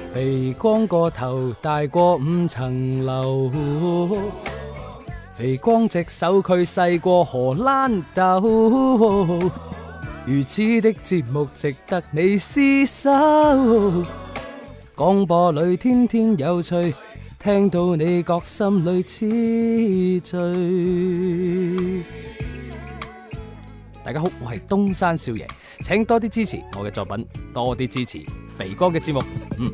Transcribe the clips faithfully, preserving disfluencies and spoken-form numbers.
肥光個頭大過五層樓，肥光隻手佢細過荷蘭豆，如此的節目值得你廝守。廣播裏天天有趣，聽到你覺心裏痴醉。大家好，我係東山少爺，請多啲支持我嘅作品，多啲支持肥哥嘅節目。嗯。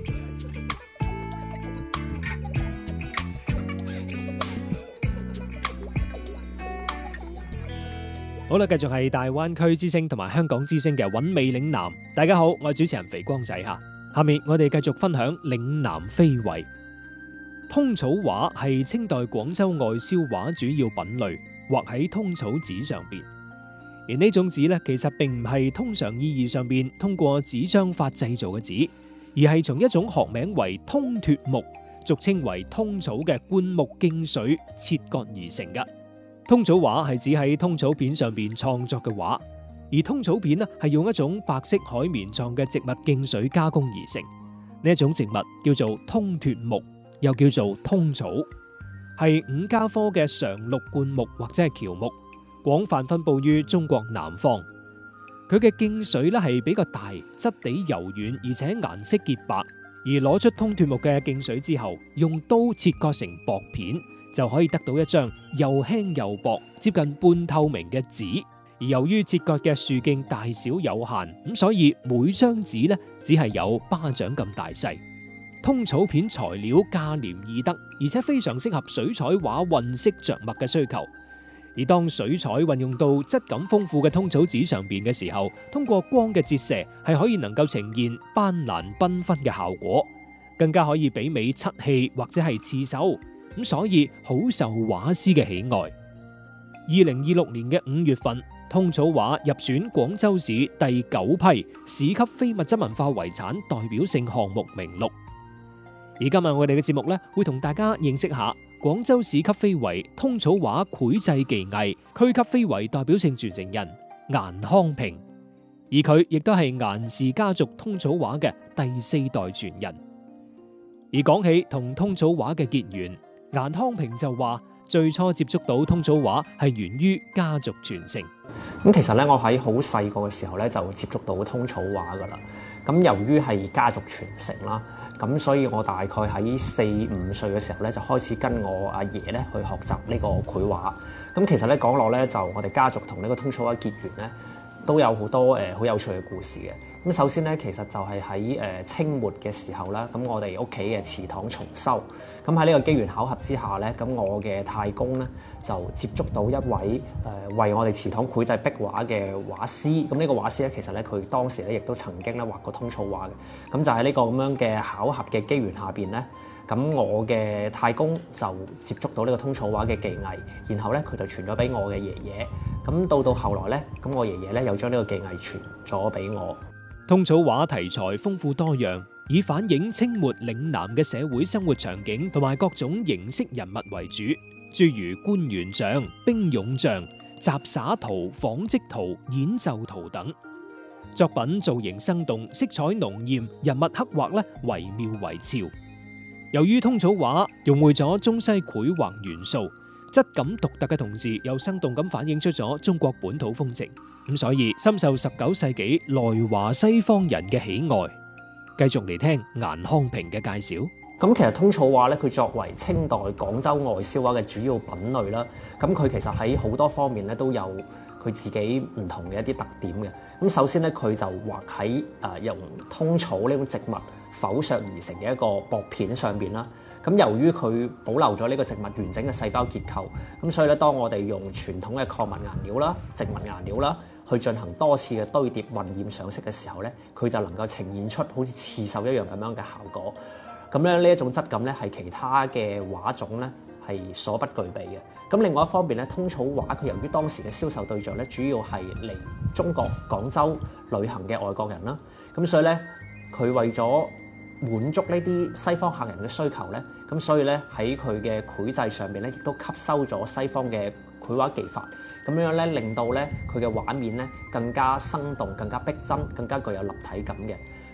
好啦，繼續係大灣區之聲同埋香港之聲嘅韻味嶺南。大家好，我係主持人肥光仔吓。下面我哋繼續分享嶺南非遺。通草畫係清代廣州外銷畫主要品類，畫喺通草紙上邊。而呢種紙呢，其實並唔係通常意義上邊通過紙張法製造嘅紙，而係從一種學名為通脫木，俗稱為通草嘅灌木徑水切割而成嘅。通草畫係指喺通草片上邊創作嘅畫，而通草片呢係用一種白色海綿狀嘅植物徑水加工而成。呢一種植物叫做通脫木，又叫做通草，係五加科嘅常綠灌木或者係喬木，廣泛分布於中國南方。佢嘅徑水呢係比較大，質地柔軟，而且顏色潔白。而攞出通脫木嘅徑水之後，用刀切割成薄片，就可以得到一張又輕又薄、接近半透明嘅紙。而由於切割嘅樹徑大小有限，咁所以每張紙呢只係有巴掌咁大細。通草片材料價廉易得，而且非常適合水彩畫混色着墨嘅需求。而當水彩運用到質感豐富嘅通草紙上邊嘅時候，通過光嘅折射係可以能夠呈現斑斕繽紛嘅效果，更加可以媲美漆器或者係刺繡。咁所以好受畫師嘅喜愛。二零二六年嘅五月份，通草畫入選廣州市第九批市級非物質文化遺產代表性項目名錄。而今日我哋嘅節目呢，會同大家認識下廣州市級非遺通草畫繪製技藝區級非遺代表性傳承人顏康平，而佢亦都係顏氏家族通草畫嘅第四代傳人。而講起同通草畫嘅結緣，顏康平就話最初接觸到通草畫係源於家族傳承。 咁其實咧，我喺好細個嘅時候咧就接觸到通草畫噶啦。咁由於係家族傳承啦，咁所以我大概喺四五歲嘅時候咧就開始跟我阿爺咧去學習呢個繪畫。咁其實咧講落咧，就我哋家族同呢個通草畫結緣咧，都有好多誒好、呃、有趣嘅故事嘅。咁首先咧，其實就係喺誒清末嘅時候啦，咁我哋屋企嘅祠堂重修，咁喺呢個機緣巧合之下咧，咁我嘅太公咧就接觸到一位誒、呃、為我哋祠堂繪製壁畫嘅畫師，咁呢個畫師咧其實咧佢當時咧亦都曾經咧畫過通草畫嘅，咁就喺呢個咁樣嘅巧合嘅機緣下邊咧，咁我嘅太公就接觸到呢個通草畫嘅技藝，然後咧佢就傳咗俾我嘅爺爺，咁到到後來咧，咁我爺爺咧又將呢個技藝傳咗俾我。 通草畫題材豐富多樣，以反映清末嶺南嘅社會生活場景同埋各種形式人物為主，諸如官員像、兵勇像、雜耍圖、紡織圖、演奏圖等。作品造型生動，色彩濃豔，人物刻畫咧惟妙惟肖。由於通草畫融匯咗中西繪畫元素，質感獨特嘅同時，又生動咁反映出咗中國本土風情。咁所以深受十九世紀來華西方人嘅喜愛。繼續嚟聽顏康平嘅介紹。 咁其實通草畫咧，佢作為清代廣州外銷畫嘅主要品類啦，咁佢其實喺好多方面咧都有佢自己唔同嘅一啲特點嘅。咁首先咧，佢就畫喺誒用通草呢種植物剖削而成嘅一個薄片上邊啦。咁由於佢保留咗呢個植物完整嘅細胞結構，咁所以咧，當我哋用傳統嘅礦物顏料啦、植物顏料啦，去進行多次嘅堆疊混染上色嘅時候咧，佢就能夠呈現出好似刺繡一樣咁樣嘅效果。咁咧呢一種質感咧係其他嘅畫種咧係所不具備嘅。咁另外一方面咧，通草畫佢由於當時嘅銷售對象咧主要係嚟中國廣州旅行嘅外國人啦，咁所以咧佢為咗滿足呢啲西方客人嘅需求咧，咁所以咧喺佢嘅繪製上面咧亦都吸收咗西方嘅繪畫技法，咁樣咧令到咧佢嘅畫面咧更加生動、更加逼真、更加具有立體感嘅。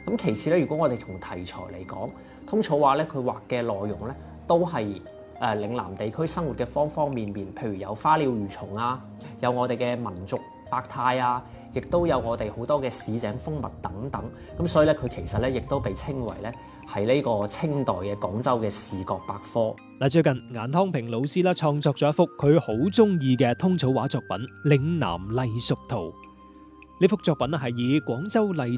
咁其次咧，如果我哋從題材嚟講，通草畫咧佢畫嘅內容咧都係誒、呃、嶺南地區生活嘅方方面面，譬如有花鳥魚蟲啊，有我哋嘅民族百態啊，亦都有我哋好多嘅市井風物等等。咁所以咧，佢其實咧亦都被稱為咧係呢個清代嘅廣州嘅視覺百科。 嗱，最近顏康平老師啦創作咗一幅佢好中意嘅通草畫作品《嶺南隸屬圖》。呢幅作品係以廣州荔